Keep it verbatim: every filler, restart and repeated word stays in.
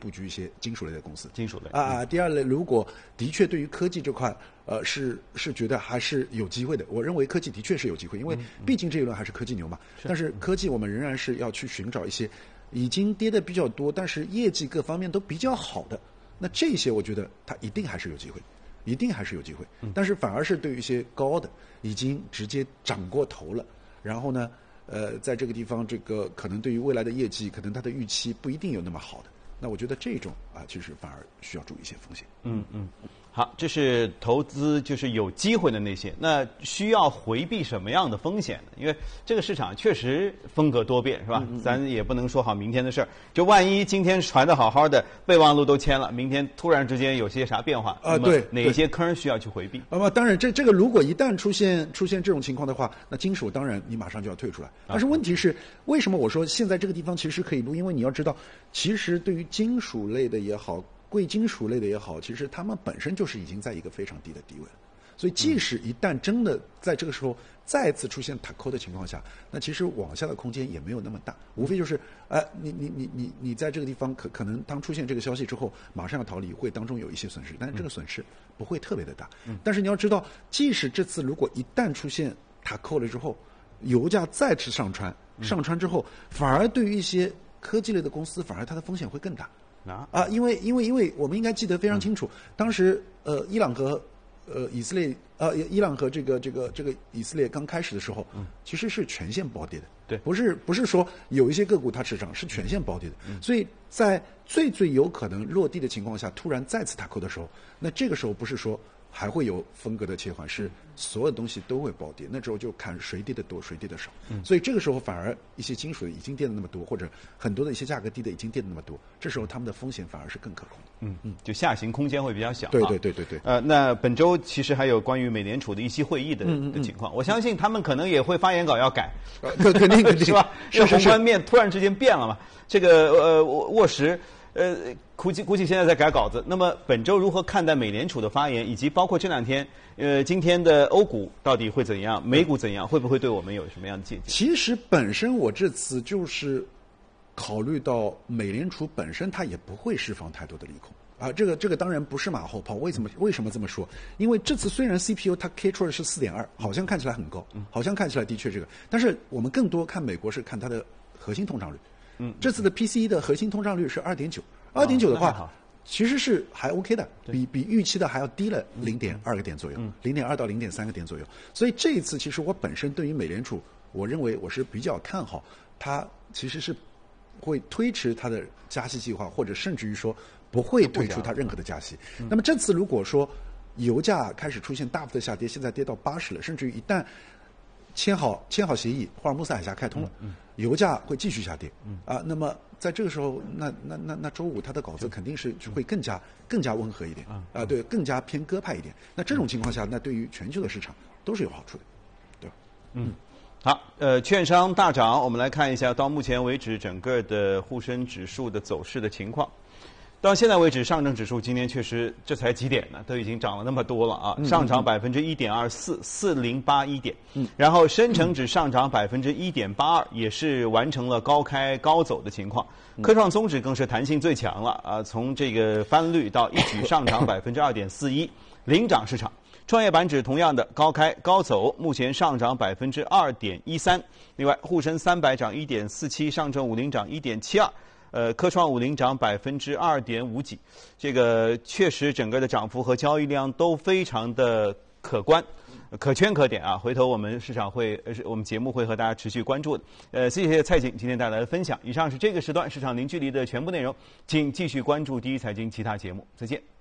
布局一些金属类的公司。 金属类啊、嗯，第二类，如果的确对于科技这块，呃，是是觉得还是有机会的。我认为科技的确是有机会，因为毕竟这一轮还是科技牛嘛。嗯、但是科技我们仍然是要去寻找一些已经跌得比较多，但是业绩各方面都比较好的。那这些我觉得它一定还是有机会。一定还是有机会，但是反而是对于一些高的已经直接涨过头了，然后呢，呃，在这个地方，这个可能对于未来的业绩，可能它的预期不一定有那么好的，那我觉得这种啊，其实反而需要注意一些风险。 嗯嗯，好，这是投资就是有机会的那些，那需要回避什么样的风险呢？因为这个市场确实风格多变，是吧？嗯嗯咱也不能说好明天的事儿，就万一今天传的好好的，备忘录都签了，明天突然之间有些啥变化啊？对， 哪一些坑需要去回避？ 那么当然，这这个如果一旦出现出现这种情况的话，那金属当然你马上就要退出来。但是问题是，为什么我说现在这个地方其实可以录？因为你要知道，其实对于金属类的也好。贵金属类的也好，其实它们本身就是已经在一个非常低的地位了，所以即使一旦真的在这个时候再次出现塔扣的情况下，那其实往下的空间也没有那么大，无非就是呃，你你你你你在这个地方可可能当出现这个消息之后，马上要逃离，会当中有一些损失，但是这个损失不会特别的大。嗯、但是你要知道，即使这次如果一旦出现塔扣了之后，油价再次上穿，上穿之后，反而对于一些科技类的公司，反而它的风险会更大。啊啊！因为因为因为我们应该记得非常清楚，嗯、当时呃，伊朗和呃以色列呃，伊朗和这个这个这个以色列刚开始的时候，嗯、其实是全线暴跌的。 对， 不是不是说有一些个股它持涨，是全线暴跌的。嗯、所以在最最有可能落地的情况下，突然再次塔扣的时候，那这个时候不是说还会有风格的切换，是所有东西都会暴跌。那时候就看谁跌的多，谁跌的少。嗯、所以这个时候反而一些金属已经跌的那么多，或者很多的一些价格低的已经跌的那么多，这时候他们的风险反而是更可控的。 嗯嗯，就下行空间会比较小。 对对对对对。 呃，那本周其实还有关于美联储的一期会议的嗯嗯的情况，我相信他们可能也会发言稿要改， 呃、肯肯定肯定是吧？ 是宏观面突然之间变了嘛？这个呃沃什。呃，估计估计现在在改稿子。那么本周如何看待美联储的发言，以及包括这两天，呃，今天的欧股到底会怎样，美股怎样，会不会对我们有什么样的借鉴？ 其实本身我这次就是考虑到美联储本身它也不会释放太多的利空啊，这个这个当然不是马后炮。为什么为什么这么说？因为这次虽然 C P U 它 K 出来是 四点二， 好像看起来很高，好像看起来的确这个，但是我们更多看美国是看它的核心通胀率。嗯，这次的 P C E 的核心通胀率是 二点九， 二点九 的话、哦、其实是还 OK 的，比比预期的还要低了 零点二 个点左右， 零点二 到 零点三 个点左右。所以这一次其实我本身对于美联储，我认为我是比较看好，它其实是会推迟它的加息计划，或者甚至于说不会推出它任何的加息。嗯、那么这次如果说油价开始出现大幅的下跌，现在跌到八十了，甚至于一旦签好签好协议，霍尔木兹海峡开通了，嗯嗯、油价会继续下跌。嗯、啊，那么在这个时候，那那那那周五它的稿子肯定是会更加更加温和一点，啊，对，更加偏鸽派一点。那这种情况下，那对于全球的市场都是有好处的，对吧？ 嗯，好，呃，券商大涨，我们来看一下到目前为止整个的沪深指数的走势的情况。到现在为止，上证指数今天确实这才几点呢，都已经涨了那么多了啊！ 嗯、 上涨百分之一点二四，四零八一点。嗯，然后深成指上涨百分之一点八二，也是完成了高开高走的情况。科创综指更是弹性最强了啊，从这个翻绿到一举上涨百分之二点四一，领涨市场。创业板指同样的高开高走，目前上涨百分之二点一三。另外，沪深三百涨一点四七，上证五零涨一点七二。呃，科创五零涨百分之二点五几，这个确实整个的涨幅和交易量都非常的可观，可圈可点啊！回头我们市场会，呃，我们节目会和大家持续关注的。呃，谢谢蔡景今天带来的分享。以上是这个时段市场零距离的全部内容，请继续关注第一财经其他节目，再见。